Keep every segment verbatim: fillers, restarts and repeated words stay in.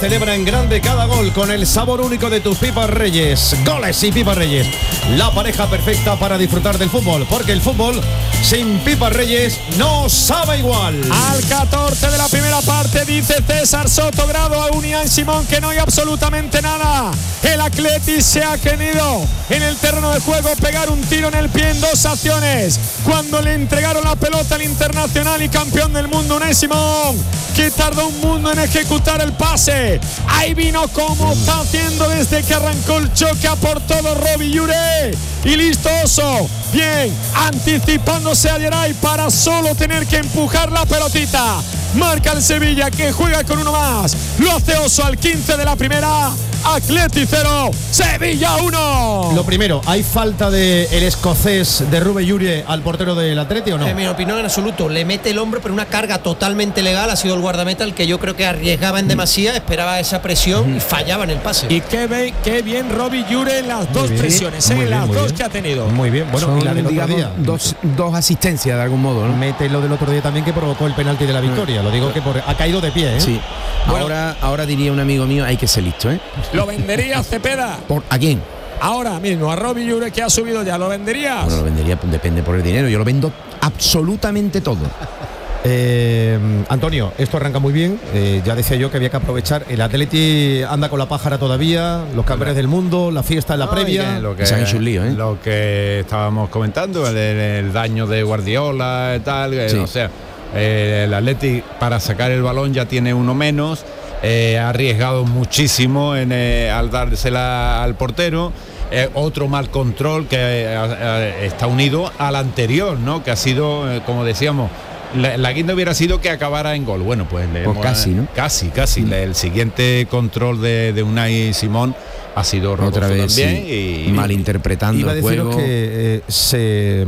Celebra en grande cada gol con el sabor único de tus Pipas Reyes. Goles y Pipas Reyes. La pareja perfecta para disfrutar del fútbol. Porque el fútbol sin Pipas Reyes no sabe igual. Al catorce de la primera parte dice César Soto, grado a Unai Simón, que no hay absolutamente nada. El Atleti se ha querido en el terreno de juego pegar un tiro en el pie en dos acciones. Cuando le entregaron la pelota al internacional y campeón del mundo Unai Simón, que tardó un mundo en ejecutar el pase. Ahí vino como está haciendo desde que arrancó el choque a por todo Robbie Llure. Y listo Oso, bien, anticipándose a Geray para solo tener que empujar la pelotita. Marca el Sevilla, que juega con uno más. Lo hace Oso al quince de la primera. Atleti cero, Sevilla uno. Lo primero, ¿hay falta de el escocés de Robbie Llure al portero del Atleti o no? En mi opinión, en absoluto. Le mete el hombro, pero una carga totalmente legal. Ha sido el guardameta el que yo creo que arriesgaba en demasía, esperaba esa presión y fallaba en el pase. Y qué bien, qué bien Robbie Llure en las dos presiones, en las dos bien. que ha tenido. Muy bien, bueno, Son, y la del digamos, otro día. Dos, dos asistencias de algún modo, ¿no? Mete lo del otro día también, que provocó el penalti de la victoria. Lo digo que por, ha caído de pie, ¿eh? Sí. Bueno. Ahora, ahora diría un amigo mío, hay que ser listo, ¿eh? ¿Lo vendería Cepeda? ¿Por, ¿A quién? Ahora mismo, a Robbie Llure, que ha subido ya, ¿lo venderías? Bueno, lo vendería, pues, depende por el dinero. Yo lo vendo absolutamente todo. Eh, Antonio, esto arranca muy bien. Eh, ya decía yo que había que aprovechar. El Atleti anda con la pájara todavía, los campeones del mundo, la fiesta en la No, previa. lo que, Se han hecho un lío, ¿eh? Lo que estábamos comentando, el, el daño de Guardiola y tal. Sí. O sea, eh, el Atleti para sacar el balón ya tiene uno menos. Eh, ha arriesgado muchísimo en, eh, al dársela al portero. Eh, otro mal control que eh, eh, está unido al anterior, ¿no? Que ha sido, eh, como decíamos, la, la guinda hubiera sido que acabara en gol. Bueno, pues, le pues hemos, casi, ¿no? Casi, casi. Mm. El siguiente control de, de Unai Simón ha sido otra vez también sí. y malinterpretando iba a el deciros juego. que eh, se,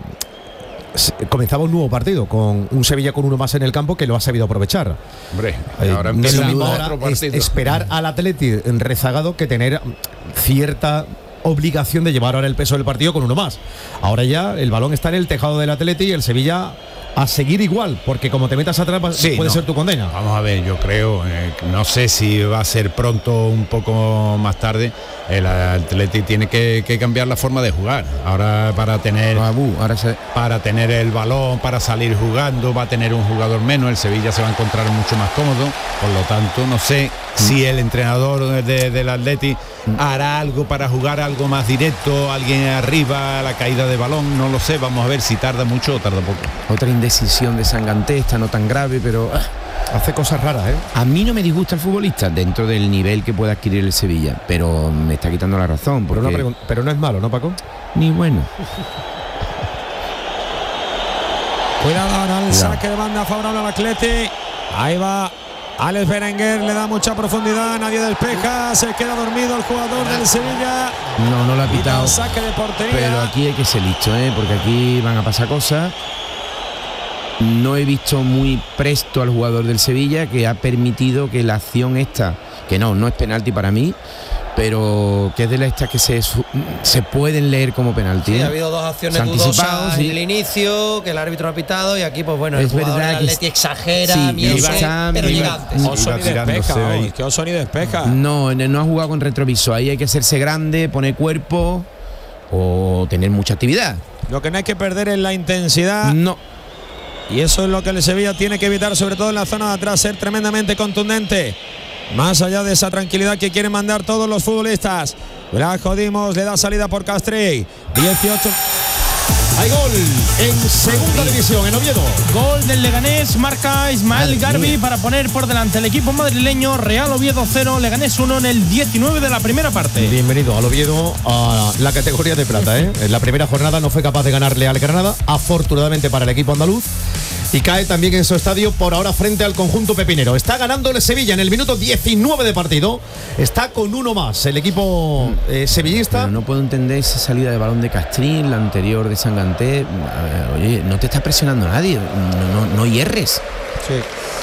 se comenzaba un nuevo partido con un Sevilla con uno más en el campo que lo ha sabido aprovechar. Hombre, Eh, ahora no es lo empieza mismo otro ahora es- partido. esperar al Atleti rezagado que tener cierta obligación de llevar ahora el peso del partido con uno más. Ahora ya el balón está en el tejado del Atleti y el Sevilla a seguir igual, porque como te metas atrás Sí, puede no. ser tu condena. Vamos a ver, yo creo, eh, no sé si va a ser pronto o un poco más tarde. El Atleti tiene que, que cambiar la forma de jugar. Ahora para tener Ah, bu, ahora se... para tener el balón, para salir jugando, va a tener un jugador menos. El Sevilla se va a encontrar mucho más cómodo. Por lo tanto, no sé si el entrenador de, del Atleti hará algo para jugar algo más directo, alguien arriba, la caída de balón, no lo sé. Vamos a ver si tarda mucho o tarda poco. Otra indecisión de Sanganté, esta no tan grave, pero ah, Hace cosas raras, ¿eh? a mí no me disgusta el futbolista dentro del nivel que pueda adquirir el Sevilla, pero me está quitando la razón. Pero, Porque... una pregun- pero no es malo, ¿no, Paco? Ni bueno. Cuidado ahora el saque de banda favorable al Atleti. Ahí va Alex Berenguer, le da mucha profundidad, nadie despeja, se queda dormido el jugador del Sevilla. No, no lo ha Y da pitado. saque de portería. Pero aquí hay que ser listo, ¿eh? Porque aquí van a pasar cosas. No he visto muy presto al jugador del Sevilla, que ha permitido que la acción esta, que no, no es penalti para mí, pero que es de las estas que se, se pueden leer como penalti. Sí, ¿eh? ha habido dos acciones Se ha anticipado, dudosas sí. en el inicio, que el árbitro ha pitado, y aquí pues bueno, el Es jugador verdad del que Atleti es- exagera, sí, miente, iba- pero iba- llega antes. Oso Iba ni tirándose despeja, ahí. oh, es que Oso ni despeja. No, no ha jugado con retrovisor. Ahí hay que hacerse grande, poner cuerpo o tener mucha actividad. Lo que no hay que perder es la intensidad. No. Y eso es lo que el Sevilla tiene que evitar, sobre todo en la zona de atrás, ser tremendamente contundente. Más allá de esa tranquilidad que quieren mandar todos los futbolistas. La jodimos, le da salida por Castri. dieciocho. Hay gol en segunda división, en Oviedo. Gol del Leganés, marca Ismael Garbi para poner por delante el equipo madrileño. Real Oviedo cero, Leganés uno en el diecinueve de la primera parte. Bienvenido al Oviedo, a la categoría de plata, ¿eh? En la primera jornada no fue capaz de ganarle al Granada, afortunadamente para el equipo andaluz. Y cae también en su estadio por ahora frente al conjunto pepinero. Está ganando el Sevilla en el minuto diecinueve de partido. Está con uno más el equipo eh, sevillista. Pero no puedo entender esa salida de balón de Castrín, la anterior de Sanganté. A ver, oye, no te está presionando nadie. No, no, no hierres. Sí.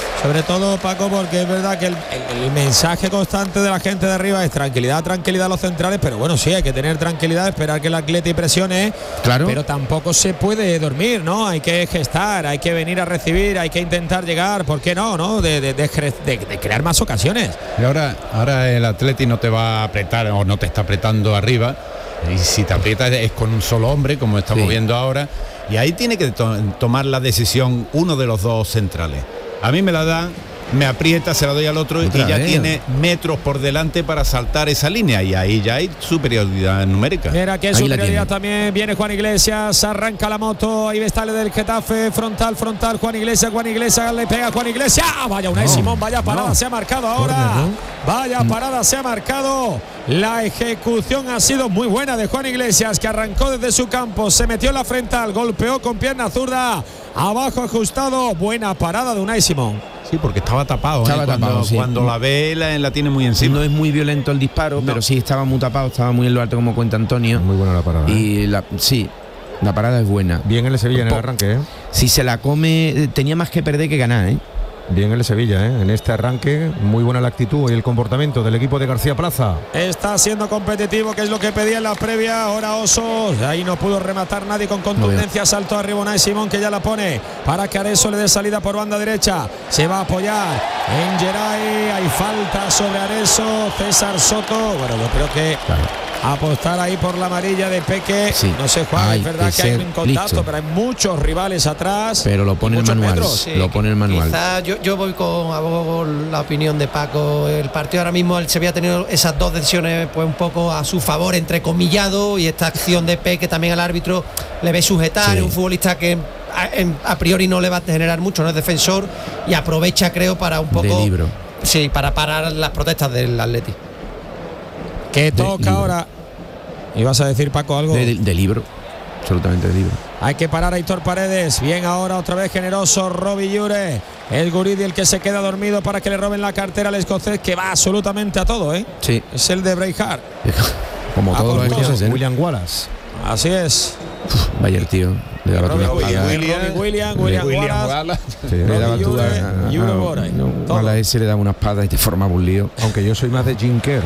Sobre todo, Paco, porque es verdad que el, el, el mensaje constante de la gente de arriba es tranquilidad, tranquilidad a los centrales, pero bueno, sí, hay que tener tranquilidad, esperar que el Atleti presione, claro, pero tampoco se puede dormir, ¿no? Hay que gestar, hay que venir a recibir, hay que intentar llegar, ¿por qué no? ¿no? De, de, de, de, de crear más ocasiones. Y ahora, ahora el Atleti no te va a apretar o no te está apretando arriba, y si te aprieta es con un solo hombre, como estamos sí. viendo ahora, y ahí tiene que to- tomar la decisión uno de los dos centrales. A mí me la da, me aprieta, se la doy al otro Otra y ya vez. tiene metros por delante para saltar esa línea y ahí ya hay superioridad numérica. Mira que superioridad también, viene Juan Iglesias, arranca la moto, ahí está el del Getafe, frontal, frontal, Juan Iglesias, Juan Iglesias, le pega a Juan Iglesias, ¡ah! Vaya Unai no, Simón, vaya parada no. se ha marcado ahora, Corner, ¿no? vaya parada se ha marcado, la ejecución ha sido muy buena de Juan Iglesias, que arrancó desde su campo, se metió en la frontal, golpeó con pierna zurda, abajo ajustado, buena parada de Unai Simón. Sí, porque estaba tapado, estaba ¿eh? tapado cuando, sí. cuando la ve la, la tiene muy encima. No es muy violento el disparo, no. pero sí estaba muy tapado, estaba muy en lo alto, como cuenta Antonio. Muy buena la parada. Y ¿eh? la, sí, la parada es buena. Bien el Sevilla en el arranque, ¿eh? Si se la come, tenía más que perder que ganar, ¿eh? Bien el Sevilla, ¿eh? En este arranque, muy buena la actitud y el comportamiento del equipo de García Plaza. Está siendo competitivo, que es lo que pedía en la previa. Ahora Oso, ahí no pudo rematar nadie con contundencia. Saltó arriba Unai Simón, que ya la pone para que Areso le dé salida por banda derecha. Se va a apoyar en Geray. Hay falta sobre Areso. César Soto. Bueno, yo creo que claro. apostar ahí por la amarilla de Peque. Sí. No sé, Juan, hay es verdad que, que hay un contacto, listo. pero hay muchos rivales atrás. Pero lo pone el manual. Sí, lo pone el manual. Quizás yo, yo voy con abogo la opinión de Paco. El partido ahora mismo el Sevilla ha tenido esas dos decisiones pues un poco a su favor, entrecomillado, y esta acción de Peque también al árbitro le ve sujetar. Sí. Es un futbolista que a, a priori no le va a generar mucho, no es defensor, y aprovecha, creo, para un poco. De libro. Sí, para parar las protestas del Atleti. Que toca ahora. ¿Ibas a decir, Paco, algo? De, de, de libro, absolutamente de libro. Hay que parar a Aitor Paredes. Bien ahora, otra vez generoso Robbie Llure. El Guridi, el que se queda dormido para que le roben la cartera al escocés, que va absolutamente a todo, ¿eh? Sí. Es el de Braveheart. Como todos los escoceses, ¿eh? William Wallace. Así es. Uf, vaya el tío. Le daba Robbie, una William, William, William, William, William Wallace. Sí, le daba tú a la S le daba una espada y te formaba un lío. Aunque yo soy más de Jim Kerr.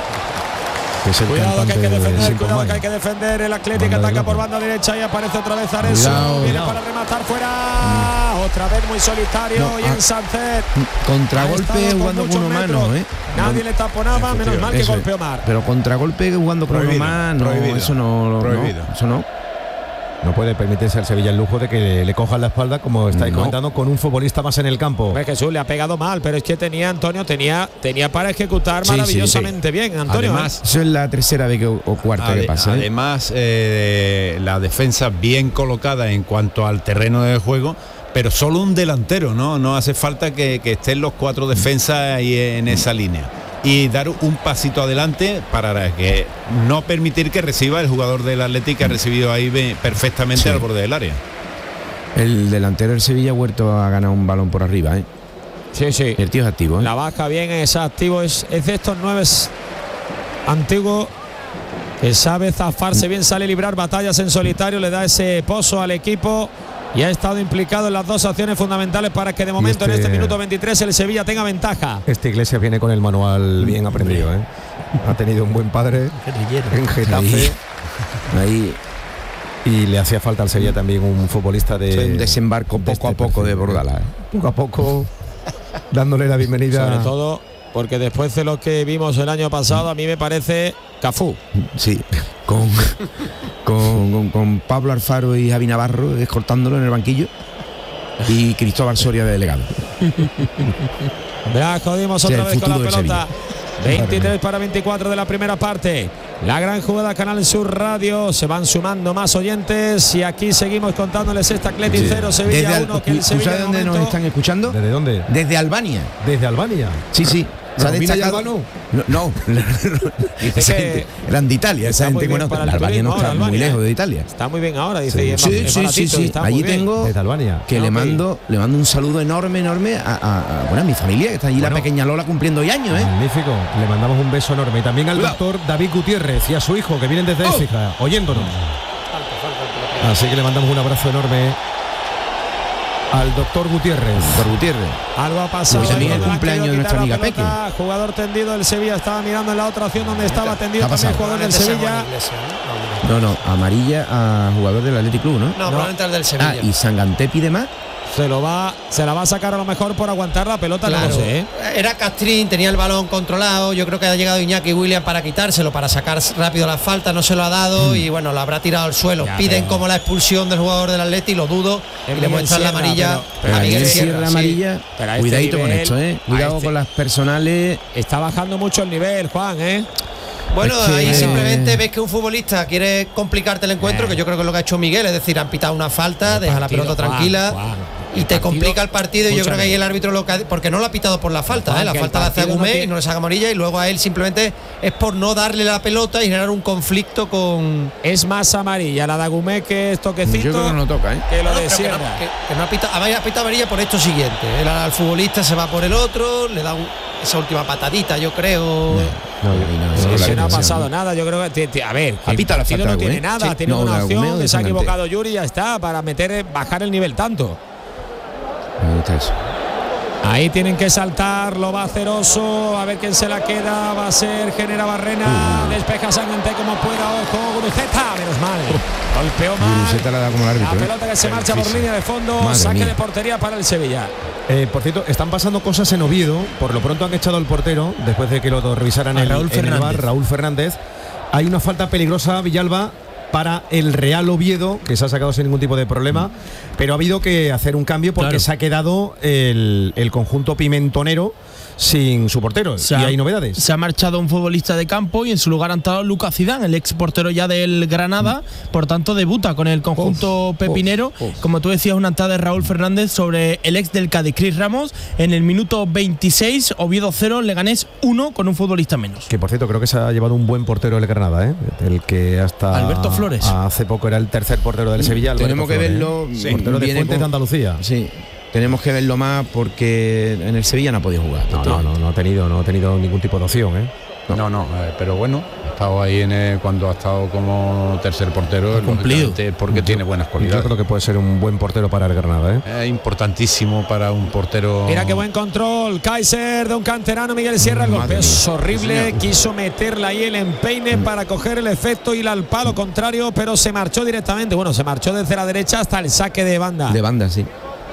Que es el cuidado que hay que defender, cuidado Mile. que hay que defender. El Atlético ataca por banda derecha y aparece otra vez Areso. Viene cuidado. Para rematar fuera. Mm. Otra vez muy solitario. No, y en Sánchez. Contragolpe jugando con uno mano, ¿eh? Nadie le taponaba, menos mal que golpeó Mar. Pero contragolpe jugando con uno mano, no, eso no, prohibido. no, eso no. No puede permitirse al Sevilla el lujo de que le, le cojan la espalda, como estáis no. comentando, con un futbolista más en el campo. Pues Jesús le ha pegado mal, pero es que tenía Antonio, tenía, tenía para ejecutar sí, maravillosamente sí, sí. bien, Antonio. Además, eso es la tercera vez que, o cuarta ade, que pasa. ¿eh? Además, eh, la defensa bien colocada en cuanto al terreno de juego, pero solo un delantero, ¿no? No hace falta que, que estén los cuatro defensas ahí en esa línea. Y dar un pasito adelante para que no permitir que reciba el jugador del Atlético, que ha recibido ahí perfectamente sí. al borde del área. El delantero del Sevilla ha vuelto a ganar un balón por arriba, ¿eh? Sí, sí. El tío es activo, ¿eh? La baja bien, es activo, es, es de estos nueve antiguos que sabe zafarse bien, sale a librar batallas en solitario, le da ese pozo al equipo. Y ha estado implicado en las dos acciones fundamentales para que de momento este, en este minuto veintitrés el Sevilla tenga ventaja. Este Iglesias viene con el manual bien aprendido, ¿eh? Ha tenido un buen padre en Getafe. Ahí, ahí. Y le hacía falta al Sevilla también un futbolista de... Un desembarco poco este a poco perfil, de Bordalás. ¿eh? Poco a poco, dándole la bienvenida. Sobre todo porque después de lo que vimos el año pasado, a mí me parece Cafú. Sí, con, con, con, con Pablo Alfaro y Javi Navarro escoltándolo en el banquillo y Cristóbal Soria de delegado. Ya jodimos otra sí, vez con la pelota. veintitrés para veinticuatro de la primera parte. La gran jugada Canal Sur Radio. Se van sumando más oyentes y aquí seguimos contándoles esta Atleti cero, sí. Sevilla uno. Que el Sevilla ¿Tú sabes dónde momento... nos están escuchando? ¿Desde dónde? Desde Albania. ¿Desde Albania? Sí, sí. ¿Se ha destacado? No, no. Esa gente, eran de Italia, esa gente. Bueno, la Albania no está muy lejos de Italia. Está muy bien ahora, dice. Sí, sí, sí, sí, sí. Allí tengo desde Albania. Que le mando, le mando un saludo enorme, enorme a, a, a, bueno, a mi familia, que está allí, bueno, la pequeña Lola cumpliendo hoy años, ¿eh? Magnífico. Le mandamos un beso enorme. Y también al doctor David Gutiérrez y a su hijo, que vienen desde oh. Écija, oyéndonos. Así que le mandamos un abrazo enorme. Al doctor Gutiérrez. Doctor Gutiérrez. Algo ha pasado. Pues también ahí, el ha cumpleaños querido de nuestra quitar la amiga pelota, jugador tendido del Sevilla estaba mirando en la otra acción donde estaba tendido ¿Qué ha también el pasado? jugador del Sevilla. No, no, amarilla a jugador del Athletic Club, ¿no? No, probablemente el del Sevilla. Ah, y Sanganté pide más. Se lo va, se la va a sacar a lo mejor por aguantar la pelota, Claro. no lo sé, ¿eh? Era Castrín, tenía el balón controlado. Yo creo que ha llegado Iñaki Williams para quitárselo, para sacar rápido la falta, no se lo ha dado y bueno, lo habrá tirado al suelo. Ya, Piden pero- como la expulsión del jugador del Atleti, lo dudo, Es y le Miguel muestran la Sierra, amarilla pero- Pero a Miguel Miguel Sierra. Sierra sí. amarilla. Pero a este Cuidadito con nivel, esto, ¿eh? a Cuidado este- con las personales. Está bajando mucho el nivel, Juan, ¿eh? Bueno, Es que- ahí simplemente ves que un futbolista quiere complicarte el encuentro, Eh. que yo creo que es lo que ha hecho Miguel, es decir, han pitado una falta, deja la partido, pelota Juan, tranquila. Juan, Y el te partido- complica el partido y yo creo que ahí escúchame. el árbitro lo que ha- porque no lo ha pitado por la falta, Juan, ¿eh? La que el falta la hace partido no Agumé tiene- y no le saca amarilla y luego a él simplemente es por no darle la pelota y generar un conflicto con Es más amarilla la de Agumé que es toquecito. Yo creo que no toca, ¿eh? que lo No, de pero que no, Sierra. que- que no ha pitado, ha pitado amarilla por esto siguiente. El, al futbolista se va por el otro, le da un- esa última patadita, yo creo. No, ahí no, Sí, no, sí, la no ha expulsión, pasado ¿no? nada, yo creo que ti- ti- a ver, que Ha el pitado la partido falta no de tiene Agumé. nada, Sí, tiene no, una de Agumé o opción de que se ha Sanganté. equivocado Yuri y ya está, para meter bajar el nivel tanto. Ahí está eso. Ahí tienen que saltar, lo va a hacer Oso, a ver quién se la queda, va a ser Genera Barrena, despeja Sanganté como pueda, ojo, Guruceta, menos mal, golpeó mal, Guruceta la da como el árbitro, la ¿eh? pelota que se marcha por línea de fondo, Madre saque mía. de portería para el Sevilla. Eh, por cierto, están pasando cosas en Oviedo. Por lo pronto han echado al portero, después de que lo revisaran A el, Raúl en el Fernández. bar, Raúl Fernández. Hay una falta peligrosa, Villalba, para el Real Oviedo, que se ha sacado sin ningún tipo de problema, pero ha habido que hacer un cambio porque Claro. se ha quedado el, el conjunto pimentonero sin su portero. Se y ha- hay novedades. Se ha marchado un futbolista de campo y en su lugar ha entrado Lucas Zidane, el ex portero ya del Granada, por tanto debuta con el conjunto Uf, pepinero. uf, uf. Como tú decías, una entrada de Raúl Fernández sobre el ex del Cádiz, Cris Ramos, en el minuto veintiséis, Oviedo cero, Leganés uno, con un futbolista menos. Que por cierto, creo que se ha llevado un buen portero del Granada, ¿eh? El que hasta Alberto Flores. hace poco era el tercer portero del Sevilla. Alberto Tenemos que Flores, verlo. ¿eh? Sí, Portero de viene Fuentes con- de Andalucía. Sí, tenemos que verlo más porque en el Sevilla no ha podido jugar. No, no, no, no ha tenido, no ha tenido ningún tipo de opción, ¿eh? No, no, eh, pero bueno, ha estado ahí en el- cuando ha estado como tercer portero, Ha cumplido. lógicamente, porque tiene buenas Yo cualidades. creo que puede ser un buen portero para el Granada, ¿eh? Es importantísimo para un portero. Mira qué buen control, Kaiser de un canterano, Miguel Sierra, el Madre golpe es mía. horrible, quiso meterla ahí el empeine para coger el efecto y al palo contrario, pero se marchó directamente, bueno, se marchó desde la derecha hasta el saque de banda. De banda, sí.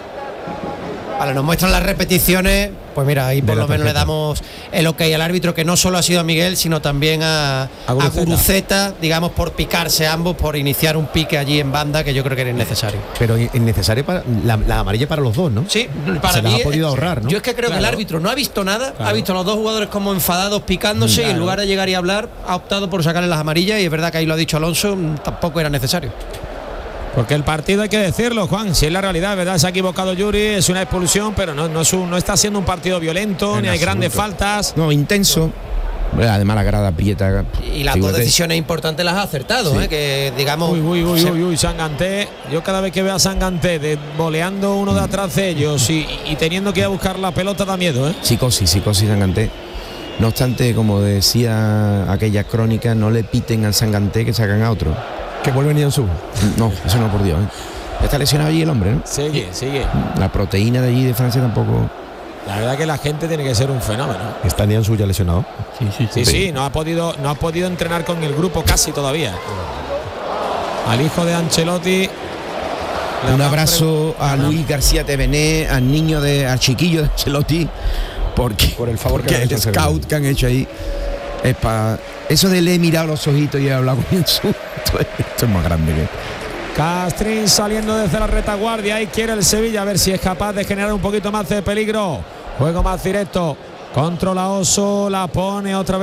Vale, nos muestran las repeticiones, pues mira, ahí por De la lo menos le tarjeta. damos el ok al árbitro, que no solo ha sido a Miguel, sino también a, A a Guruceta. Guruceta, digamos, por picarse ambos, por iniciar un pique allí en banda, que yo creo que era innecesario. Pero es necesario para la, la amarilla para los dos, ¿no? Sí, para Se las mí ha podido es- ahorrar, ¿no? Yo es que creo que el Claro. árbitro no ha visto nada, Claro. ha visto a los dos jugadores como enfadados, picándose, y en Claro. lugar de llegar y hablar, ha optado por sacarle las amarillas, y es verdad que ahí lo ha dicho Alonso, mm, tampoco era necesario. Porque el partido hay que decirlo, Juan, si es la realidad, ¿verdad? Se ha equivocado Yuri, es una expulsión, pero no, no, es un- no está siendo un partido violento, En ni hay absoluto. grandes faltas. No, intenso. Además la grada aprieta. Y las Fíjate. dos decisiones importantes las ha acertado, Sí. ¿eh? Que digamos. Uy, uy, uy, se- uy, uy, Sanganté. Yo cada vez que veo a Sanganté de, boleando uno de atrás de ellos y, y teniendo que ir a buscar la pelota da miedo, ¿eh? Psicosis, psicosis Sanganté. No obstante, como decía aquella crónica, no le piten al Sanganté que sacan a otro. Que vuelve Nianzú. No, eso no, por Dios. ¿eh? Está lesionado allí el hombre, ¿no? Sigue, sigue. La proteína de allí de Francia tampoco. La verdad que la gente tiene que ser un fenómeno. Está Nianzú ya lesionado. Sí, sí, no ha podido, no ha podido entrenar con el grupo casi todavía. Al hijo de Ancelotti. le Un habrá abrazo a Luis García Tevené, al niño de, al chiquillo de Ancelotti, porque Por el favor que porque le han el hecho al scout Sevilla. que han hecho ahí es para eso de le he mirado los ojitos y he hablado con Jesús. Esto, es- esto es más grande que. Castrín saliendo desde la retaguardia. Ahí quiere el Sevilla a ver si es capaz de generar un poquito más de peligro. Juego más directo. Controla Oso, la pone otra vez.